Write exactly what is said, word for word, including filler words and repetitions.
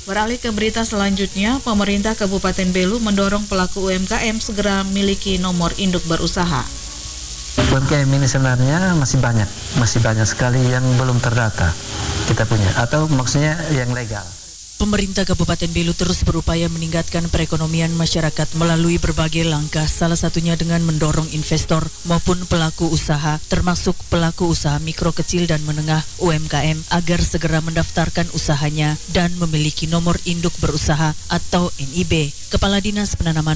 Beralih ke berita selanjutnya, pemerintah Kabupaten Belu mendorong pelaku U M K M segera memiliki nomor induk berusaha. U M K M ini sebenarnya masih banyak, masih banyak sekali yang belum terdata kita punya, atau maksudnya yang legal. Pemerintah Kabupaten Belu terus berupaya meningkatkan perekonomian masyarakat melalui berbagai langkah, salah satunya dengan mendorong investor maupun pelaku usaha, termasuk pelaku usaha mikro kecil dan menengah U M K M, agar segera mendaftarkan usahanya dan memiliki nomor induk berusaha atau N I B. Kepala Dinas Penanaman